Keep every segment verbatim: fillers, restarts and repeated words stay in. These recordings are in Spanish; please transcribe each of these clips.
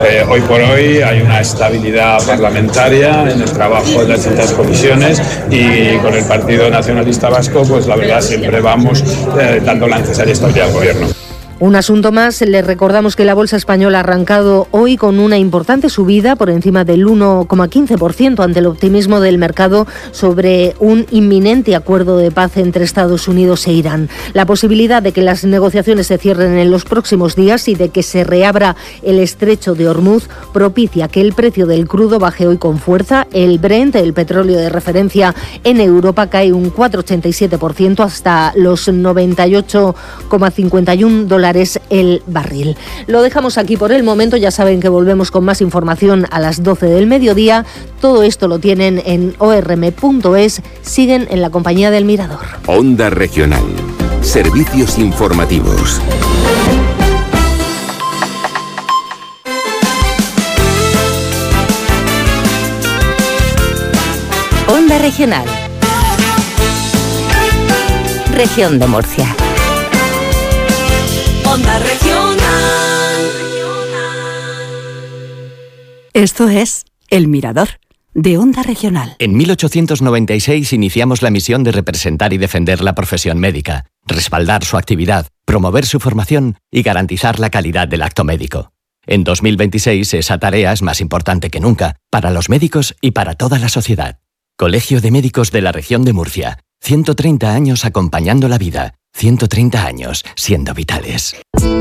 Eh, hoy por hoy hay una estabilidad parlamentaria en el trabajo de las distintas comisiones y con el Partido Nacionalista Vasco, pues la verdad siempre vamos eh, dando la necesaria estabilidad al gobierno. Un asunto más, les recordamos que la bolsa española ha arrancado hoy con una importante subida por encima del uno coma quince por ciento ante el optimismo del mercado sobre un inminente acuerdo de paz entre Estados Unidos e Irán. La posibilidad de que las negociaciones se cierren en los próximos días y de que se reabra el estrecho de Hormuz propicia que el precio del crudo baje hoy con fuerza. El Brent, el petróleo de referencia en Europa, cae un cuatro coma ochenta y siete por ciento hasta los noventa y ocho coma cincuenta y uno dólares el barril. Lo dejamos aquí por el momento, ya saben que volvemos con más información a las doce del mediodía. Todo esto lo tienen en o r m punto es, siguen en la compañía del Mirador. Onda Regional, servicios informativos. Onda Regional, Región de Murcia. Onda Regional. Esto es El Mirador, de Onda Regional. En mil ochocientos noventa y seis iniciamos la misión de representar y defender la profesión médica, respaldar su actividad, promover su formación y garantizar la calidad del acto médico. En dos mil veintiséis esa tarea es más importante que nunca, para los médicos y para toda la sociedad. Colegio de Médicos de la Región de Murcia. ciento treinta años acompañando la vida. ciento treinta años siendo vitales.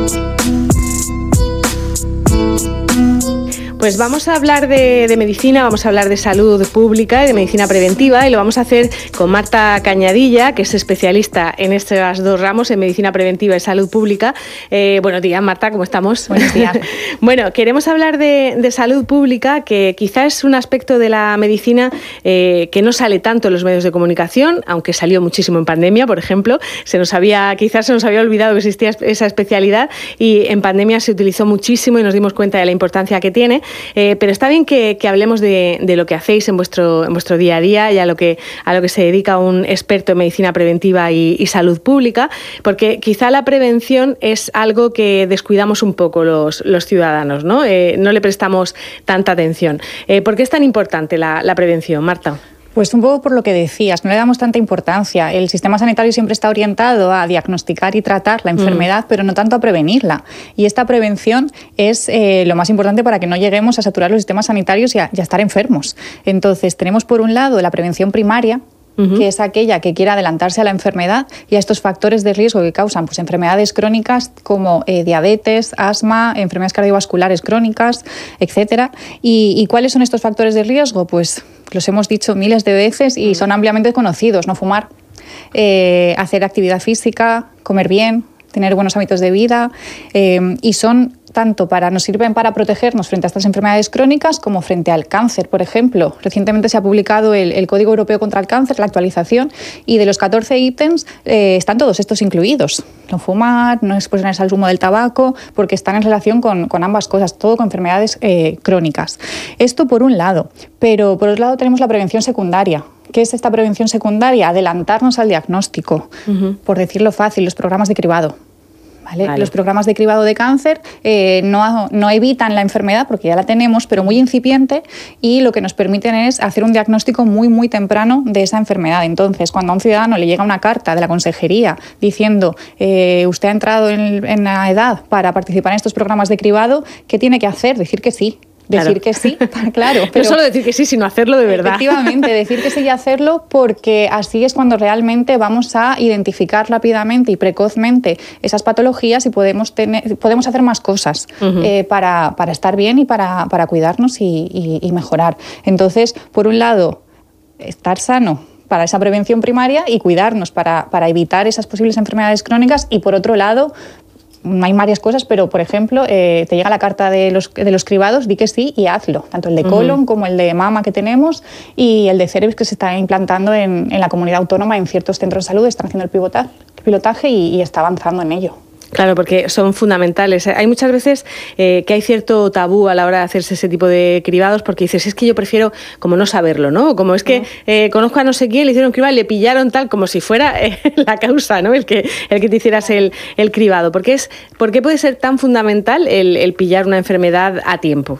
Pues vamos a hablar de, de medicina, vamos a hablar de salud pública y de medicina preventiva, y lo vamos a hacer con Marta Cañadilla, que es especialista en estos dos ramos, en medicina preventiva y salud pública. Eh, buenos días, Marta, ¿cómo estamos? Buenos días. Bueno, queremos hablar de, de salud pública, que quizás es un aspecto de la medicina eh, que no sale tanto en los medios de comunicación, aunque salió muchísimo en pandemia, por ejemplo. Se nos había, quizás se nos había olvidado que existía esa especialidad, y en pandemia se utilizó muchísimo y nos dimos cuenta de la importancia que tiene. Eh, pero está bien que, que hablemos de, de lo que hacéis en vuestro, en vuestro día a día y a lo que, a lo que se dedica un experto en medicina preventiva y, y salud pública, porque quizá la prevención es algo que descuidamos un poco los, los ciudadanos, ¿no? Eh, no le prestamos tanta atención. Eh, ¿Por qué es tan importante la, la prevención, Marta? Pues un poco por lo que decías, no le damos tanta importancia. El sistema sanitario siempre está orientado a diagnosticar y tratar la enfermedad, mm. pero no tanto a prevenirla. Y esta prevención es eh, lo más importante para que no lleguemos a saturar los sistemas sanitarios y a, y a estar enfermos. Entonces, tenemos por un lado la prevención primaria, Uh-huh. que es aquella que quiere adelantarse a la enfermedad y a estos factores de riesgo que causan pues, enfermedades crónicas como eh, diabetes, asma, enfermedades cardiovasculares crónicas, etcétera. ¿Y, ¿Y cuáles son estos factores de riesgo? Pues los hemos dicho miles de veces y son ampliamente conocidos. No fumar, eh, hacer actividad física, comer bien, tener buenos hábitos de vida, eh, y son tanto para, nos sirven para protegernos frente a estas enfermedades crónicas como frente al cáncer, por ejemplo. Recientemente se ha publicado el, el Código Europeo contra el Cáncer, la actualización, y de los catorce ítems eh, están todos estos incluidos. No fumar, no exponerse al humo del tabaco, porque están en relación con, con ambas cosas, todo con enfermedades eh, crónicas. Esto por un lado, pero por otro lado tenemos la prevención secundaria. ¿Qué es esta prevención secundaria? Adelantarnos al diagnóstico, uh-huh. por decirlo fácil, los programas de cribado. ¿Vale? Vale. Los programas de cribado de cáncer eh, no, no evitan la enfermedad porque ya la tenemos, pero muy incipiente, y lo que nos permiten es hacer un diagnóstico muy, muy temprano de esa enfermedad. Entonces, cuando a un ciudadano le llega una carta de la consejería diciendo eh, usted ha entrado en, en la edad para participar en estos programas de cribado, ¿qué tiene que hacer? Decir que sí. Decir claro. que sí, claro. Pero no solo decir que sí, sino hacerlo de verdad. Efectivamente, decir que sí y hacerlo, porque así es cuando realmente vamos a identificar rápidamente y precozmente esas patologías y podemos, tener, podemos hacer más cosas uh-huh. eh, para, para estar bien y para, para cuidarnos y, y, y mejorar. Entonces, por un lado, estar sano para esa prevención primaria y cuidarnos para, para evitar esas posibles enfermedades crónicas, y por otro lado, hay varias cosas, pero por ejemplo, eh, te llega la carta de los, de los cribados, di que sí y hazlo. Tanto el de colon uh-huh. como el de mama que tenemos, y el de cervix que se está implantando en, en la comunidad autónoma en ciertos centros de salud, están haciendo el pilotaje, el pilotaje y, y está avanzando en ello. Claro, porque son fundamentales. Hay muchas veces eh, que hay cierto tabú a la hora de hacerse ese tipo de cribados, porque dices, es que yo prefiero como no saberlo, ¿no? Como es que eh, conozco a no sé quién, le hicieron cribado, le pillaron tal, como si fuera eh, la causa, ¿no? El que, el que te hicieras el, el cribado. ¿Por qué, es, ¿Por qué puede ser tan fundamental el, el pillar una enfermedad a tiempo?